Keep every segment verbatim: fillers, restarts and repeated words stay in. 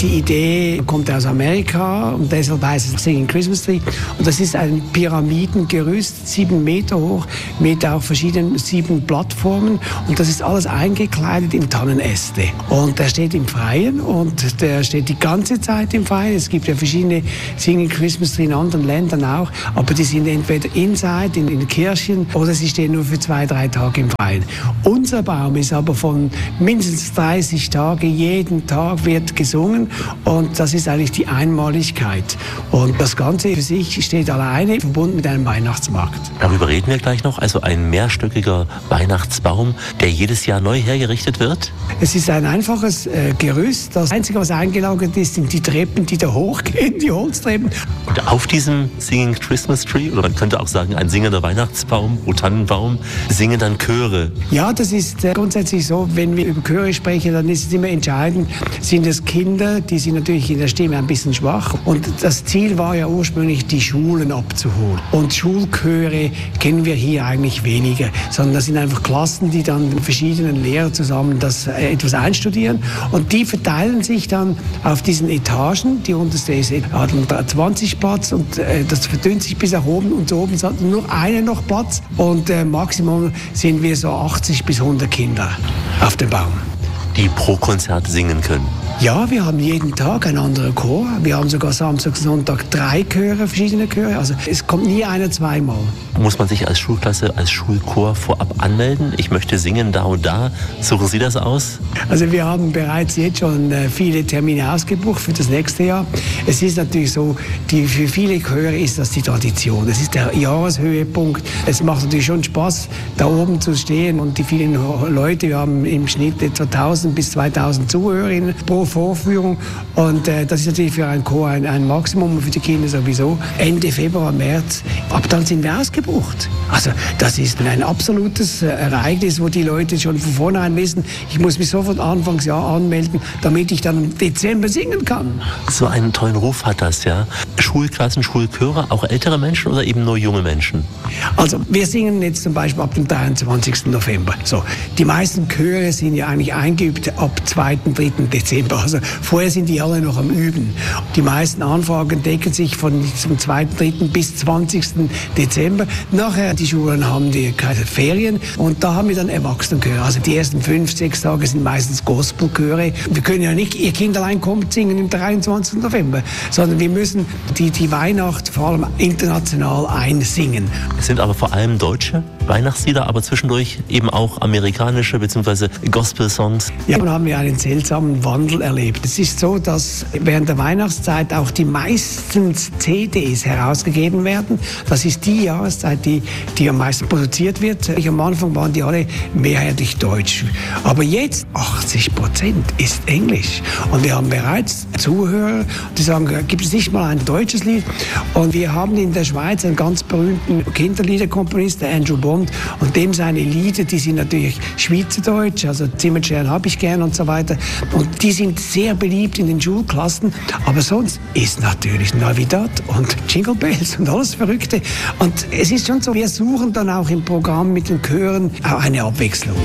Die Idee kommt aus Amerika und deshalb heißt es Singing Christmas Tree. Und das ist ein Pyramidengerüst, sieben Meter hoch, mit auch verschiedenen sieben Plattformen. Und das ist alles eingekleidet in Tannenäste. Und der steht im Freien und der steht die ganze Zeit im Freien. Es gibt ja verschiedene Singing Christmas Tree in anderen Ländern auch, aber die sind entweder inside, in, in Kirchen, oder sie stehen nur für zwei, drei Tage im Freien. Unser Baum ist aber von mindestens dreißig Tagen, jeden Tag wird gesungen und das ist eigentlich die Einmaligkeit. Und das Ganze für sich steht alleine, verbunden mit einem Weihnachtsmarkt. Darüber reden wir gleich noch. Also ein mehrstöckiger Weihnachtsbaum, der jedes Jahr neu hergerichtet wird? Es ist ein einfaches äh, Gerüst. Das Einzige, was eingelagert ist, sind die Treppen, die da hochgehen, die Holztreppen. Und auf diesem Singing Christmas Tree, oder man könnte auch sagen ein singender Weihnachtsbaum, O Tannenbaum, singen dann Chöre. Ja, das ist äh, grundsätzlich so, wenn wir über Chöre sprechen, dann ist es immer entscheidend, sind es Kinder, die sind natürlich in der Stimme ein bisschen schwach. Und das Ziel war ja ursprünglich, die Schulen abzuholen. Und Schulchöre kennen wir hier eigentlich weniger, sondern das sind einfach Klassen, die dann mit verschiedenen Lehrern zusammen das äh, etwas einstudieren. Und die verteilen sich dann auf diesen Etagen. Die unterste ist, hat zwanzig Platz und äh, das verdünnt sich bis nach oben. Und so oben hat nur eine noch Platz. Und äh, Maximum sind wir so achtzig bis hundert Kinder auf dem Baum. Die pro Konzert singen können. Ja, wir haben jeden Tag einen anderen Chor. Wir haben sogar Samstag, Sonntag drei Chöre, verschiedene Chöre. Also es kommt nie einer zweimal. Muss man sich als Schulklasse, als Schulchor vorab anmelden? Ich möchte singen da und da. Suchen Sie das aus? Also wir haben bereits jetzt schon äh, viele Termine ausgebucht für das nächste Jahr. Es ist natürlich so, die, für viele Chöre ist das die Tradition. Es ist der Jahreshöhepunkt. Es macht natürlich schon Spaß, da oben zu stehen und die vielen Leute. Wir haben im Schnitt etwa tausend bis zweitausend Zuhörerinnen pro Vorführung und äh, das ist natürlich für einen Chor ein, ein Maximum, für die Kinder sowieso. Ende Februar, März, ab dann sind wir ausgebucht. Also das ist ein absolutes äh, Ereignis, wo die Leute schon von vornherein wissen, ich muss mich sofort Anfangsjahr anmelden, damit ich dann im Dezember singen kann. So einen tollen Ruf hat das, ja. Schulklassen, Schulchöre, auch ältere Menschen oder eben nur junge Menschen? Also wir singen jetzt zum Beispiel ab dem dreiundzwanzigsten November. So, die meisten Chöre sind ja eigentlich eingeübt ab zweiten, dritten Dezember. Also vorher sind die alle noch am Üben. Die meisten Anfragen decken sich von zum zweiten, dritten bis zwanzigsten Dezember. Nachher, die Schulen haben die Ferien und da haben wir dann Erwachsenenchöre. Also die ersten fünf, sechs Tage sind meistens Gospelchöre. Wir können ja nicht, ihr Kind allein kommt singen im dreiundzwanzigsten November, sondern wir müssen die, die Weihnacht vor allem international einsingen. Es sind aber vor allem deutsche Weihnachtslieder, aber zwischendurch eben auch amerikanische bzw. Gospel-Songs. Ja, dann haben wir einen seltsamen Wandel erlebt. Es ist so, dass während der Weihnachtszeit auch die meisten C Ds herausgegeben werden. Das ist die Jahreszeit, die, die am meisten produziert wird. Am Anfang waren die alle mehrheitlich deutsch. Aber jetzt achtzig Prozent ist Englisch. Und wir haben bereits Zuhörer, die sagen, gibt es nicht mal ein deutsches Lied? Und wir haben in der Schweiz einen ganz berühmten Kinderliederkomponist, Andrew Bond, und dem seine Lieder, die sind natürlich schweizerdeutsch, also Zimmerscheren habe ich gern und so weiter. Und die sind sehr beliebt in den Schulklassen. Aber sonst ist natürlich Navidad und Jingle Bells und alles Verrückte. Und es ist schon so, wir suchen dann auch im Programm mit den Chören auch eine Abwechslung.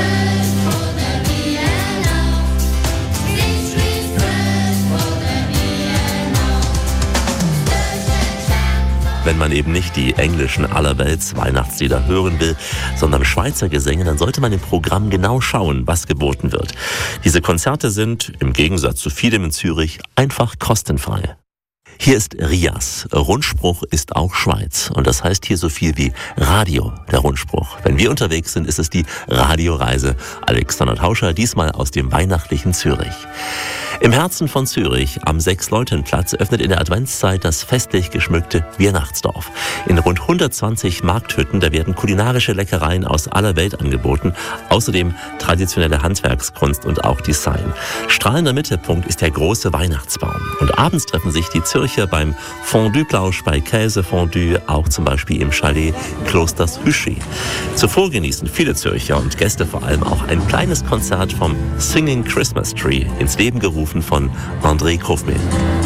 Wenn man eben nicht die englischen allerwelts Weihnachtslieder hören will, sondern Schweizer Gesänge, dann sollte man im Programm genau schauen, was geboten wird. Diese Konzerte sind, im Gegensatz zu vielem in Zürich, einfach kostenfrei. Hier ist Rias. Rundspruch ist auch Schweiz. Und das heißt hier so viel wie Radio, der Rundspruch. Wenn wir unterwegs sind, ist es die Radioreise. Alexander Tauscher, diesmal aus dem weihnachtlichen Zürich. Im Herzen von Zürich, am Sechs-Leuten-Platz, öffnet in der Adventszeit das festlich geschmückte Weihnachtsdorf. In rund hundertzwanzig Markthütten, da werden kulinarische Leckereien aus aller Welt angeboten. Außerdem traditionelle Handwerkskunst und auch Design. Strahlender Mittelpunkt ist der große Weihnachtsbaum. Und abends treffen sich die Zürcher beim Fondue-Plausch, bei Käsefondue, auch zum Beispiel im Chalet Klosters Hüschi. Zuvor genießen viele Zürcher und Gäste vor allem auch ein kleines Konzert vom Singing Christmas Tree, ins Leben gerufen von André Kofmehl.